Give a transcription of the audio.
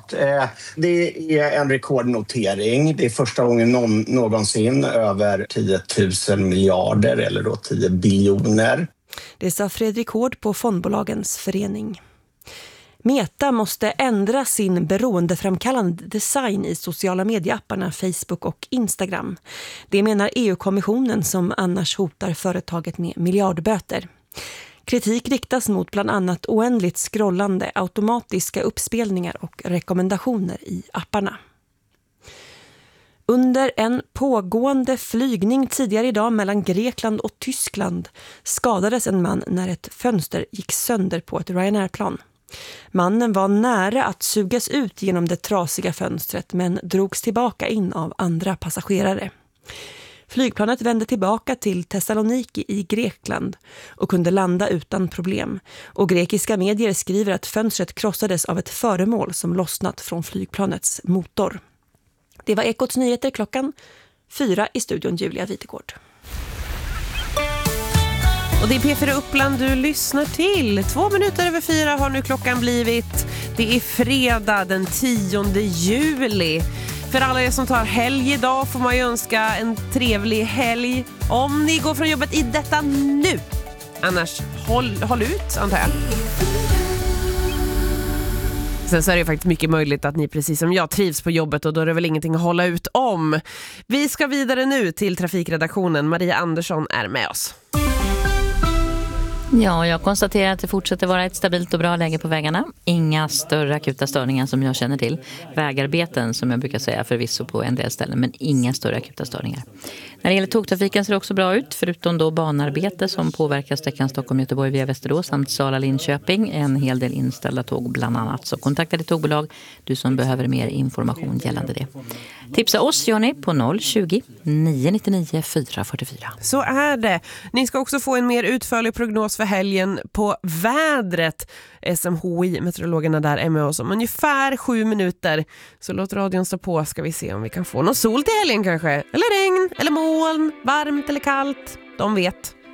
klart. Det är en rekordnotering. Det är första gången någonsin över 10 000 miljarder eller då 10 biljoner. Det sa Fredrik Hård på Fondbolagens förening. Meta måste ändra sin beroendeframkallande design i sociala medieapparna Facebook och Instagram. Det menar EU-kommissionen som annars hotar företaget med miljardböter. Kritik riktas mot bland annat oändligt scrollande, automatiska uppspelningar och rekommendationer i apparna. Under en pågående flygning tidigare idag mellan Grekland och Tyskland skadades en man när ett fönster gick sönder på ett Ryanair-plan. Mannen var nära att sugas ut genom det trasiga fönstret men drogs tillbaka in av andra passagerare. Flygplanet vände tillbaka till Thessaloniki i Grekland och kunde landa utan problem. Och grekiska medier skriver att fönstret krossades av ett föremål som lossnat från flygplanets motor. Det var Ekots nyheter 4:00 i studion Julia Witegård. Och det är P4 Uppland du lyssnar till. 4:02 har nu klockan blivit. Det är fredag den 10 juli. För alla er som tar helg idag får man ju önska en trevlig helg. Om ni går från jobbet i detta nu. Annars håll ut, antar jag. Sen så är det faktiskt mycket möjligt att ni precis som jag trivs på jobbet och då är det väl ingenting att hålla ut om. Vi ska vidare nu till trafikredaktionen. Maria Andersson är med oss. Ja, jag konstaterar att det fortsätter vara ett stabilt och bra läge på vägarna. Inga större akuta störningar som jag känner till. Vägarbeten som jag brukar säga förvisso på en del ställen, men inga större akuta störningar. När det gäller tågtrafiken ser det också bra ut, förutom då banarbete som påverkar sträckan Stockholm-Göteborg via Västerås samt Sala-Linköping. En hel del inställda tåg bland annat. Så kontakta ditt tågbolag, du som behöver mer information gällande det. Tipsa oss gör ni på 020-999 444. Så är det. Ni ska också få en mer utförlig prognos för helgen på vädret. SMHI, meteorologerna där, är med oss om ungefär 7 minuter. Så låt radion stå på, ska vi se om vi kan få någon sol till helgen kanske. Eller regn, eller moln, varmt eller kallt. De vet.